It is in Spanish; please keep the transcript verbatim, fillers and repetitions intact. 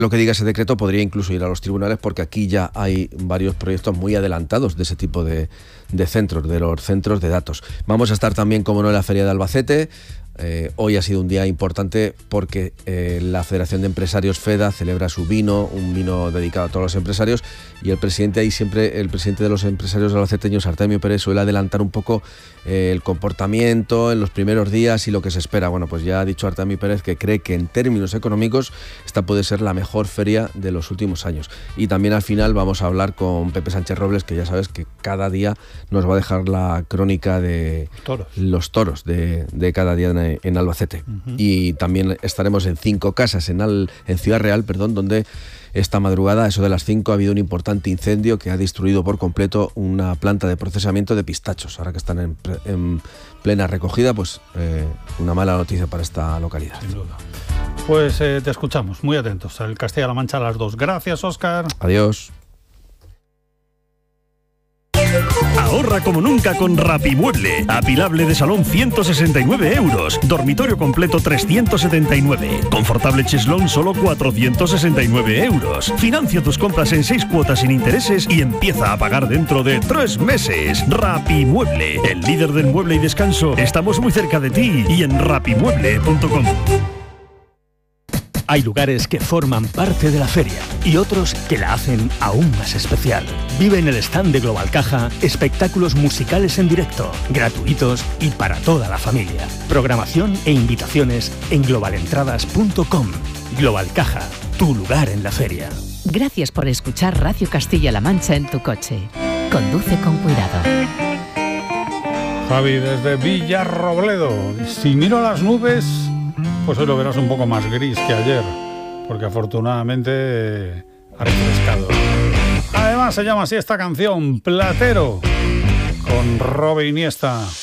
lo que diga ese decreto podría incluso ir a los tribunales, porque aquí ya hay varios proyectos muy adelantados de ese tipo de, de centros, de los centros de datos. Vamos a estar también, como no, en la Feria de Albacete. Eh, hoy ha sido un día importante porque eh, la Federación de Empresarios FEDA celebra su vino, un vino dedicado a todos los empresarios, y el presidente ahí siempre, el presidente de los empresarios albaceteños, Artemio Pérez, suele adelantar un poco eh, el comportamiento en los primeros días y lo que se espera. Bueno, pues ya ha dicho Artemio Pérez que cree que en términos económicos esta puede ser la mejor feria de los últimos años. Y también al final vamos a hablar con Pepe Sánchez Robles, que ya sabes que cada día nos va a dejar la crónica de toros. los toros de, de cada día en en Albacete. Uh-huh. Y también estaremos en Cinco Casas, en, Al, en Ciudad Real, perdón, donde esta madrugada, eso de las cinco, ha habido un importante incendio que ha destruido por completo una planta de procesamiento de pistachos. Ahora que están en, en plena recogida, pues eh, una mala noticia para esta localidad. Sin duda. Pues eh, te escuchamos, muy atentos. El Castilla-La Mancha a las dos. Gracias, Óscar. Adiós. Ahorra como nunca con Rapimueble. Apilable de salón ciento sesenta y nueve euros. Dormitorio completo trescientos setenta y nueve. Confortable cheslón solo cuatrocientos sesenta y nueve euros. Financia tus compras en seis cuotas sin intereses y empieza a pagar dentro de tres meses. Rapimueble, el líder del mueble y descanso. Estamos muy cerca de ti y en rapimueble punto com. Hay lugares que forman parte de la feria y otros que la hacen aún más especial. Vive en el stand de Global Caja espectáculos musicales en directo, gratuitos y para toda la familia. Programación e invitaciones en global entradas punto com. Global Caja, tu lugar en la feria. Gracias por escuchar Radio Castilla-La Mancha en tu coche. Conduce con cuidado. Javi, desde Villarrobledo. Si miro las nubes, pues hoy lo verás un poco más gris que ayer, porque afortunadamente ha refrescado. Además se llama así esta canción, Platero, con Robe Iniesta.